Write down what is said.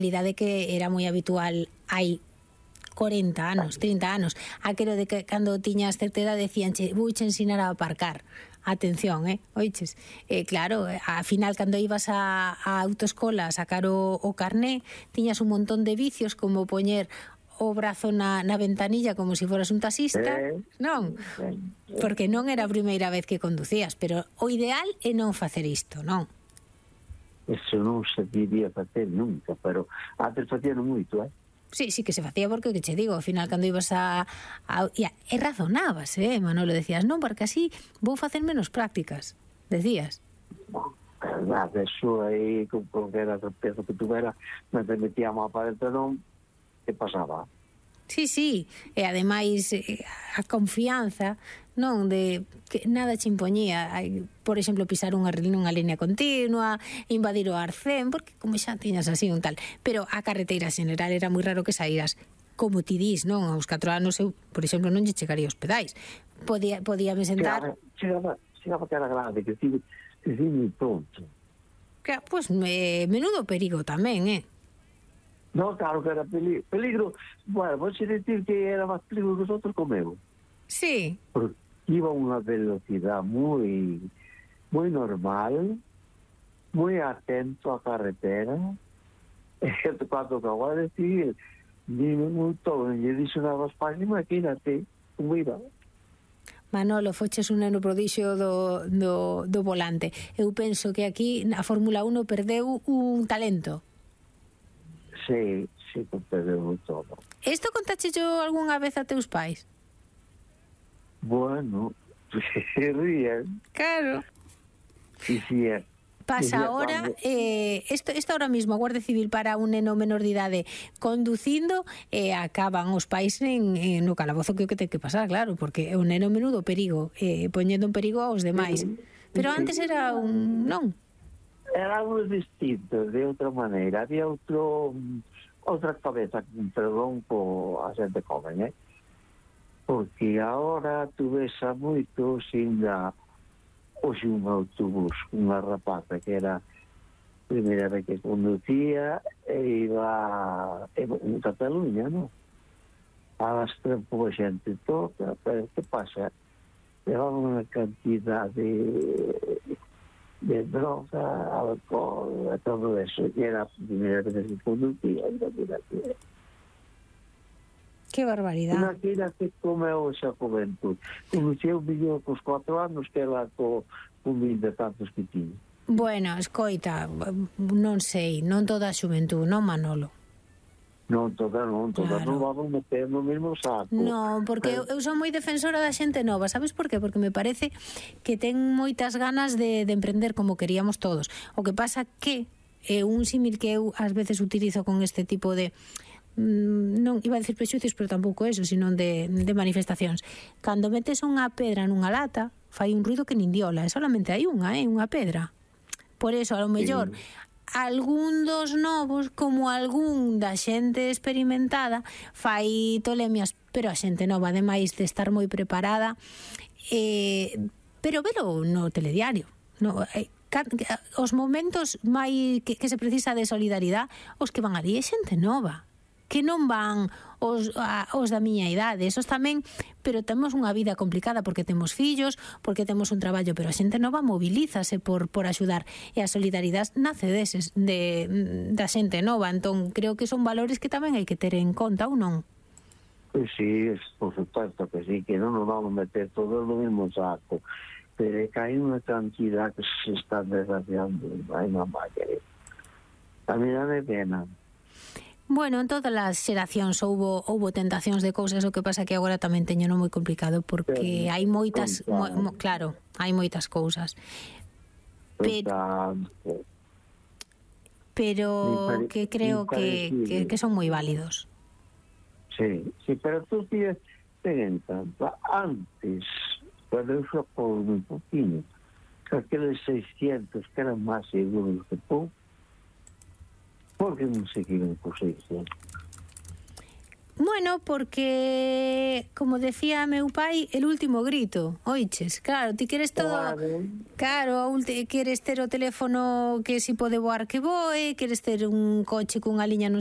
realidade que era moi habitual hai 40 anos, 30 anos, aquero de que cando tiñas certa edad decíanche, vouche ensinar a aparcar. Atención, oiches, claro, ao final cando ibas a autoescola a sacar o carné, tiñas un montón de vicios como poñer o brazo na ventanilla como se foras un taxista, non? Porque non era a primeira vez que conducías, pero o ideal é non facer isto, non? Eso non se debía facer nunca, pero antes facían moito, Sí, que se facía porque, que che digo, ao final cando ibas e razonabas, Manolo, decías, non, porque así vou facer menos prácticas, decías. Eso aí, con que era o peso que tuvera, me metíamos para dentro, non, que pasaba? Sí, e ademais a confianza, non, de que nada che impoñía, por exemplo, pisar unha línea continua, invadir o arcén, porque como xa tiñas así un tal, pero a carreteira xeneral era moi raro que saíras, como ti dis, non, aos 4 anos eu, por exemplo, non lle chegaría os pedais, podíame sentar... Chegaba que era grande, que si moi pronto. Pois menudo perigo tamén, No, claro que era peligro. Bueno, vou decir que era máis peligro que os outros comeu. Sí. Porque iba a unha velocidade moi normal, moi atento á carretera. E cando acabou de decir, dime moito, lle dixo nada aos pais, imagínate como iba. Manolo, foches un neno prodixio do volante. Eu penso que aquí a Fórmula 1 perdeu un talento. Sí, que perdeu todo. Isto contache yo algunha vez a teus pais? Bueno, se ríen. Claro. Sí, Pasa ahora, isto ahora mismo, a Guardia Civil para un neno menor de idade conducindo e acaban os pais no calabozo que ten que pasar, claro, porque é un neno menudo perigo, poñendo en perigo aos demais. Pero antes era un... non? Éramos distintos de outra maneira, había outra cabeza, perdón por a xente joven, porque agora tu ves a moitos ainda hoxe un autobús, unha rapaza que era a primeira vez que conducía e iba en Cataluña, non? A las trempo a xente toda, pero que pasa? Levaba unha cantidad de droga, alcohol, todo eso, e era a primeira vez que conducía, Que barbaridade. Imagínate como é hoxe a juventud. Conducía un millón cos 4 anos que era con 20 tantos que tiña. Bueno, escoita, non sei, non toda a xuventud, non, Manolo? Non, toda non vamos meter no mesmo saco. Non, porque eu son moi defensora da xente nova, sabes por qué? Porque me parece que ten moitas ganas de emprender como queríamos todos. O que pasa que é un símil que eu ás veces utilizo con este tipo de non iba a decir prexuicios, pero tampouco eso, sino de manifestacións. Cando metes unha pedra nunha lata, fai un ruido que nin diola, e solamente hai unha pedra. Por eso, a lo mellor, algún dos novos, como algún da xente experimentada, fai tolemias, pero a xente nova, ademais de estar moi preparada, pero velo no telediario, os momentos máis que se precisa de solidaridade, os que van ali é xente nova, que non van os da miña idade, esos tamén, pero temos unha vida complicada porque temos fillos, porque temos un traballo, pero a xente nova mobilízase por axudar, e a solidaridade nace deses, da xente nova, entón creo que son valores que tamén hai que ter en conta, ou non? Pois sí, por supuesto que sí, que non nos vamos a meter todo no mesmo saco, pero é que hai unha cantidad que se está desgraciando, hai unha máquina. A mí dame pena. Bueno, en todas as xeracións houbo tentacións de cousas, o que pasa que agora tamén teño moi complicado porque hai moitas, claro, hai moitas cousas. Pero que creo que son moi válidos. Sí, pero tú tienes en tanto antes, cuando eu só por un poquinho, aqueles 600 que eran máis seguros que pouco, por que non seguiron por 600? Bueno, porque, como decía meu pai, el último grito, oiches, claro, ti queres todo, claro, queres ter o teléfono que si pode voar que voe, queres ter un coche cunha liña non